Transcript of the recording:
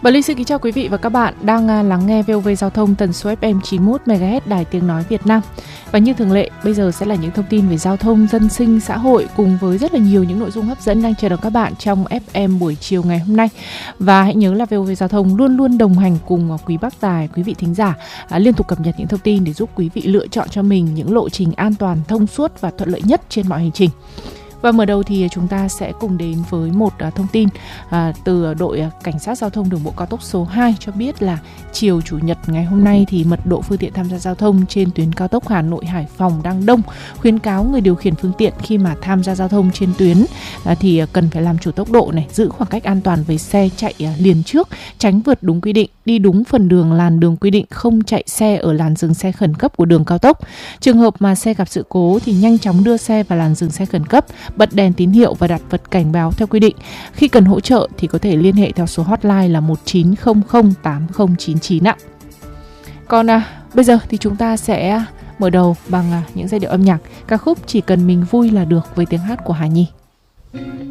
Bà Ly xin kính chào quý vị và các bạn đang lắng nghe VOV Giao thông tần số FM 91 MHz Đài Tiếng Nói Việt Nam. Và như thường lệ, bây giờ sẽ là những thông tin về giao thông, dân sinh, xã hội cùng với rất là nhiều những nội dung hấp dẫn đang chờ đón các bạn trong FM buổi chiều ngày hôm nay. Và hãy nhớ là VOV Giao thông luôn luôn đồng hành cùng quý bác tài, quý vị thính giả liên tục cập nhật những thông tin để giúp quý vị lựa chọn cho mình những lộ trình an toàn, thông suốt và thuận lợi nhất trên mọi hành trình. Và mở đầu thì chúng ta sẽ cùng đến với một thông tin từ đội Cảnh sát Giao thông Đường bộ cao tốc số 2 cho biết là chiều Chủ nhật ngày hôm nay thì mật độ phương tiện tham gia giao thông trên tuyến cao tốc Hà Nội - Hải Phòng đang đông. Khuyến cáo người điều khiển phương tiện khi mà tham gia giao thông trên tuyến thì cần phải làm chủ tốc độ này, giữ khoảng cách an toàn với xe chạy liền trước, tránh vượt đúng quy định, đi đúng phần đường làn đường quy định, không chạy xe ở làn dừng xe khẩn cấp của đường cao tốc. Trường hợp mà xe gặp sự cố thì nhanh chóng đưa xe vào làn dừng xe khẩn cấp, bật đèn tín hiệu và đặt vật cảnh báo theo quy định. Khi cần hỗ trợ thì có thể liên hệ theo số hotline là 1900 8099 ạ. Còn bây giờ thì chúng ta sẽ mở đầu bằng những giai điệu âm nhạc ca khúc Chỉ cần mình vui là được với tiếng hát của Hà Nhi.